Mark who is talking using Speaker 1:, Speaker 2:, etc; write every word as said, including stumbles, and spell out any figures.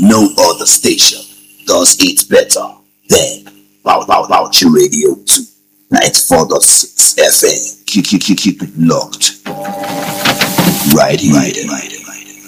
Speaker 1: No other station does it better than Bow Bow Bouchi Radio two ninety-four point six F M. Keep, keep, keep, keep it locked. Right here. Right here.